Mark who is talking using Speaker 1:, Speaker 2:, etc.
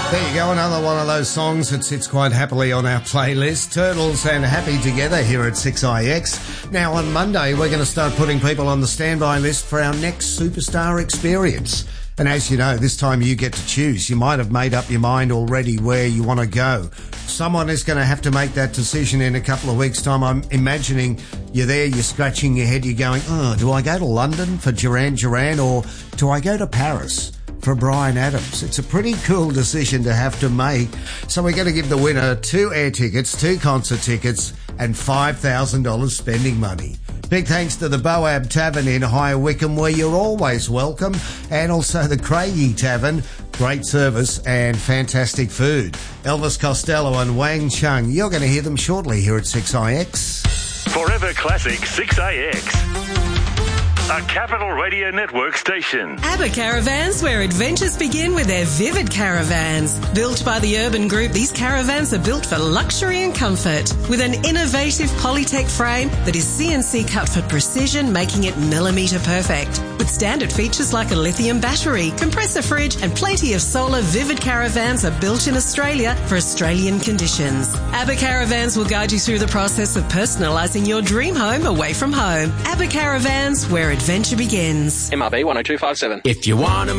Speaker 1: There you go, another one of those songs that sits quite happily on our playlist. Turtles and Happy Together here at 6IX. Now, on Monday, we're going to start putting people on the standby list for our next Superstar Experience. And as you know, this time you get to choose. You might have made up your mind already where you want to go. Someone is going to have to make that decision in a couple of weeks' time. I'm imagining you're there, you're scratching your head, you're going, oh, do I go to London for Duran Duran or do I go to Paris for Bryan Adams? It's a pretty cool decision to have to make. So we're going to give the winner 2 air tickets, 2 concert tickets and $5,000 spending money. Big thanks to the Boab Tavern in High Wycombe, where you're always welcome, and also the Craigie Tavern. Great service and fantastic food. Elvis Costello and Wang Chung. You're going to hear them shortly here at 6IX.
Speaker 2: Forever Classic 6AX. A Capital Radio Network station.
Speaker 3: ABBA Caravans, where adventures begin with their Vivid Caravans. Built by the Urban Group, these caravans are built for luxury and comfort. With an innovative Polytech frame that is CNC cut for precision, making it millimetre perfect. With standard features like a lithium battery, compressor fridge and plenty of solar, Vivid Caravans are built in Australia for Australian conditions. ABBA Caravans will guide you through the process of personalising your dream home away from home. ABBA Caravans, where adventure begins.
Speaker 4: MRB 10257.
Speaker 5: If you want to